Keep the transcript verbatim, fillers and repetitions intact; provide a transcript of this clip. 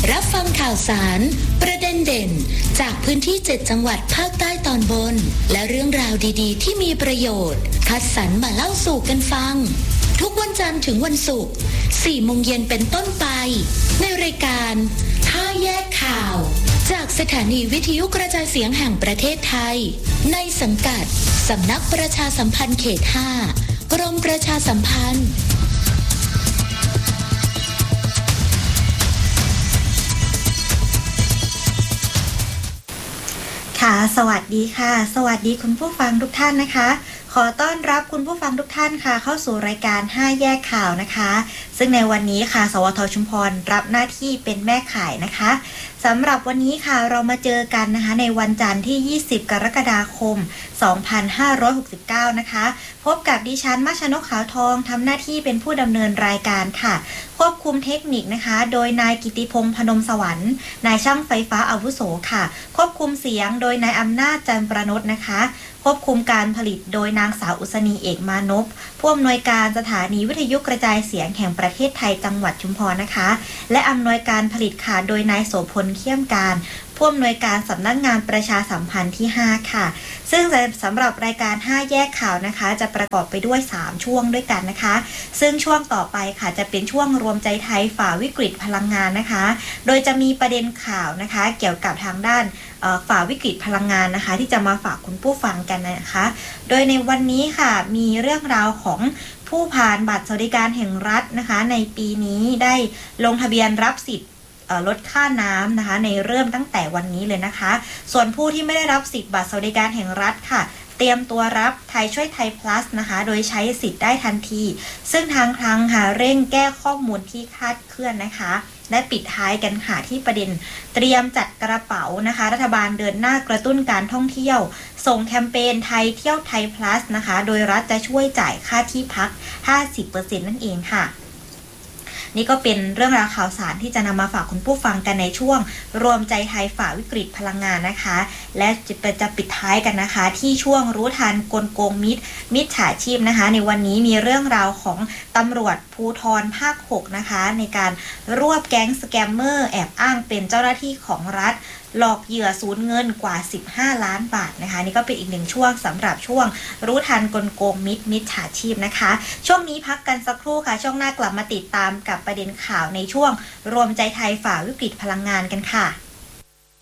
รับฟังข่าวสารประเด็นเด่นจากพื้นที่เจ็ดจังหวัดภาคใต้ตอนบนและเรื่องราวดีๆที่มีประโยชน์คัดสรรมาเล่าสู่กันฟังทุกวันจันทร์ถึงวันศุกร์สี่โมงเย็นเป็นต้นไปในรายการห้าแยกข่าวจากสถานีวิทยุกระจายเสียงแห่งประเทศไทยในสังกัดสำนักประชาสัมพันธ์เขตห้ากรมประชาสัมพันธ์ค่ะสวัสดีค่ะสวัสดีคุณผู้ฟังทุกท่านนะคะขอต้อนรับคุณผู้ฟังทุกท่านค่ะเข้าสู่รายการห้าแยกข่าวนะคะซึ่งในวันนี้ค่ะสวทชุมพรรับหน้าที่เป็นแม่ข่ายนะคะสำหรับวันนี้ค่ะเรามาเจอกันนะคะในวันจันทร์ที่ยี่สิบกรกฎาคมสองพันห้าร้อยหกสิบเก้านะคะพบกับดิฉันมัชนกขาวทองทำหน้าที่เป็นผู้ดำเนินรายการค่ะควบคุมเทคนิคนะคะโดยนายกิติพงษ์พนมสวรรค์นายช่างไฟฟ้าอาวุโสค่ะควบคุมเสียงโดยนายอำนาจจันทร์ประนดนะคะควบคุมการผลิตโดยนางสาวอุษณีเอกมานพผู้อำนวยการสถานีวิทยุกระจายเสียงแห่งประเทศไทยจังหวัดชุมพรนะคะและอำนวยการผลิตค่ะโดยนายโสพลเขี้ยมการผู้อำนวยการสำนักงานประชาสัมพันธ์ที่ห้าค่ะซึ่งสำหรับรายการห้าแยกข่าวนะคะจะประกอบไปด้วยสามช่วงด้วยกันนะคะซึ่งช่วงต่อไปค่ะจะเป็นช่วงรวมใจไทยฝ่าวิกฤตพลังงานนะคะโดยจะมีประเด็นข่าวนะคะเกี่ยวกับทางด้านฝ่าวิกฤตพลังงานนะคะที่จะมาฝากคุณผู้ฟังกันนะคะโดยในวันนี้ค่ะมีเรื่องราวของผู้ผ่านบัตรสวัสดิการแห่งรัฐนะคะในปีนี้ได้ลงทะเบียนรับสิทธิ์ลดค่าน้ำนะคะในเริ่มตั้งแต่วันนี้เลยนะคะส่วนผู้ที่ไม่ได้รับสิทธิ์บัตรสวัสดิการแห่งรัฐค่ะเตรียมตัวรับไทยช่วยไทย plus นะคะโดยใช้สิทธิ์ได้ทันทีซึ่งทางคลังค่ะเร่งแก้ข้อมูลที่คลาดเคลื่อนนะคะและปิดท้ายกันค่ะที่ประเด็นเตรียมจัดกระเป๋านะคะรัฐบาลเดินหน้ากระตุ้นการท่องเที่ยวส่งแคมเปญไทยเที่ยวไทย plus นะคะโดยรัฐจะช่วยจ่ายค่าที่พัก ห้าสิบเปอร์เซ็นต์ นั่นเองค่ะนี่ก็เป็นเรื่องราวข่าวสารที่จะนำมาฝากคุณผู้ฟังกันในช่วงรวมใจไทยฝ่าวิกฤตพลังงานนะคะและจะจะปิดท้ายกันนะคะที่ช่วงรู้ทันกลโกงมิตรมิจฉาชีพนะคะในวันนี้มีเรื่องราวของตำรวจภูธรภาคหกนะคะในการรวบแก๊งสแกมเมอร์แอบอ้างเป็นเจ้าหน้าที่ของรัฐหลอกเหยื่อสูญเงินกว่าสิบห้าล้านบาทนะคะนี่ก็เป็นอีกหนึ่งช่วงสำหรับช่วงรู้ทันกลโกงมิตรมิจฉาชีพนะคะช่วงนี้พักกันสักครู่ค่ะช่วงหน้ากลับมาติดตามกับประเด็นข่าวในช่วงรวมใจไทยฝ่าวิกฤตพลังงานกันค่ะ